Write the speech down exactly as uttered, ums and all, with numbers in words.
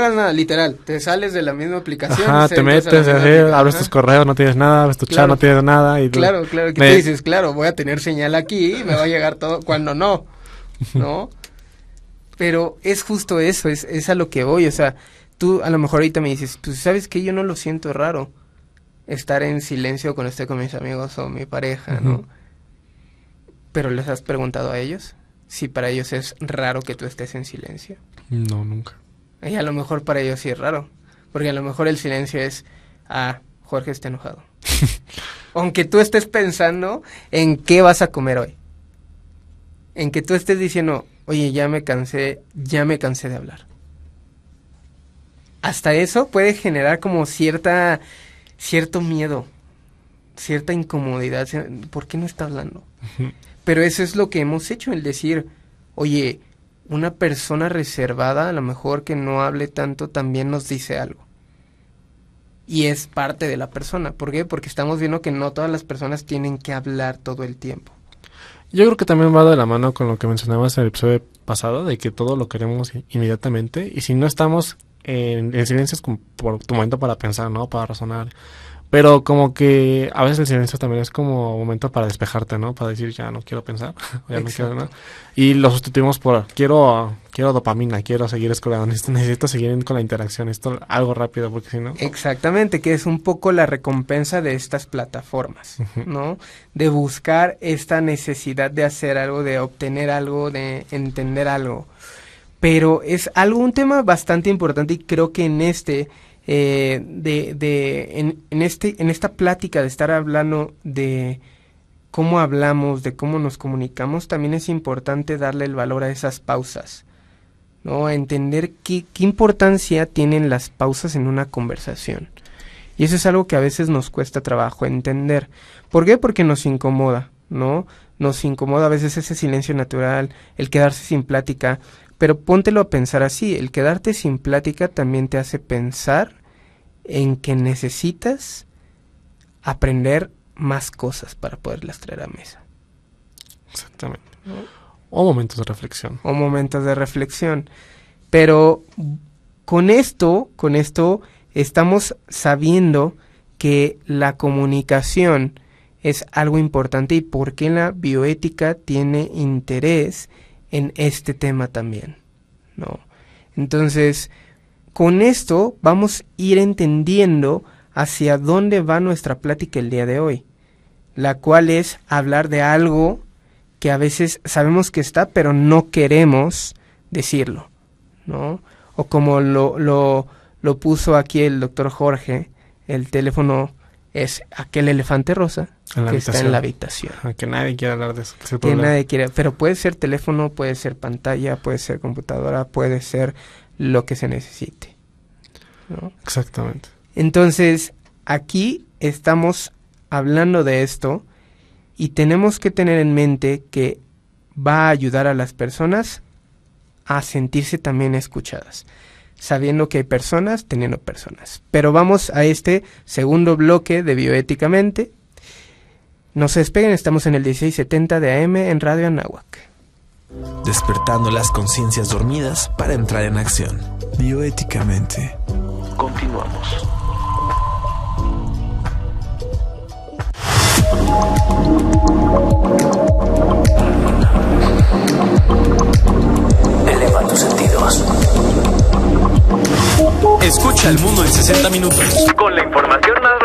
hagas nada, literal. Te sales de la misma aplicación. Ajá, te metes, así, abres tus correos, no tienes nada, abres tu claro. chat, no tienes nada. Y claro, claro, que me... tú dices, claro, voy a tener señal aquí y me va a llegar todo, cuando no, ¿no? Pero es justo eso, es, es a lo que voy, o sea, tú a lo mejor ahorita me dices, pues, ¿sabes qué? Yo no lo siento raro estar en silencio cuando estoy con mis amigos o mi pareja, ¿no? Uh-huh. Pero ¿les has preguntado a ellos si para ellos es raro que tú estés en silencio? No, nunca. Y a lo mejor para ellos sí es raro, porque a lo mejor el silencio es, ah, Jorge está enojado. Aunque tú estés pensando en qué vas a comer hoy. En que tú estés diciendo, oye, ya me cansé, ya me cansé de hablar. Hasta eso puede generar como cierta, cierto miedo, cierta incomodidad. ¿Por qué no está hablando? Uh-huh. Pero eso es lo que hemos hecho, el decir, oye, una persona reservada, a lo mejor que no hable tanto, también nos dice algo. Y es parte de la persona. ¿Por qué? Porque estamos viendo que no todas las personas tienen que hablar todo el tiempo. Yo creo que también va de la mano con lo que mencionabas en el episodio pasado, de que todo lo queremos inmediatamente, y si no estamos en, en silencio es como por tu momento para pensar, ¿no? Para razonar. Pero como que a veces el silencio también es como momento para despejarte, ¿no? Para decir, ya no quiero pensar, ya no quiero nada. Y lo sustituimos por, quiero quiero dopamina, quiero seguir scrollando, necesito, necesito seguir con la interacción, esto algo rápido, porque si no... Exactamente, que es un poco la recompensa de estas plataformas, uh-huh. ¿no? De buscar esta necesidad de hacer algo, de obtener algo, de entender algo. Pero es algo, un tema bastante importante, y creo que en este... Eh, de, de en, en este en esta plática de estar hablando de cómo hablamos, de cómo nos comunicamos, también es importante darle el valor a esas pausas, ¿no? A entender qué, qué importancia tienen las pausas en una conversación. Y eso es algo que a veces nos cuesta trabajo entender. ¿Por qué? Porque nos incomoda, ¿no? Nos incomoda a veces ese silencio natural, el quedarse sin plática. Pero póntelo a pensar así, el quedarte sin plática también te hace pensar en que necesitas aprender más cosas para poderlas traer a mesa. Exactamente. ¿No? O momentos de reflexión. O momentos de reflexión. Pero con esto, con esto estamos sabiendo que la comunicación es algo importante y por qué la bioética tiene interés en este tema también, ¿no? Entonces, con esto vamos a ir entendiendo hacia dónde va nuestra plática el día de hoy, la cual es hablar de algo que a veces sabemos que está, pero no queremos decirlo, ¿no? O como lo, lo, lo puso aquí el doctor Jorge, el teléfono es aquel elefante rosa que habitación. Está en la habitación. Ah, que nadie quiere hablar de eso. Que, que nadie quiere, pero puede ser teléfono, puede ser pantalla, puede ser computadora, puede ser lo que se necesite, ¿no? Exactamente. Entonces, aquí estamos hablando de esto y tenemos que tener en mente que va a ayudar a las personas a sentirse también escuchadas, sabiendo que hay personas teniendo personas. Pero vamos a este segundo bloque de Bioéticamente. No se despeguen, estamos en el dieciséis setenta de A M en Radio Anáhuac. Despertando las conciencias dormidas para entrar en acción. Bioéticamente. Continuamos. Eleva tus sentidos. Escucha el mundo en sesenta minutos. Con la información más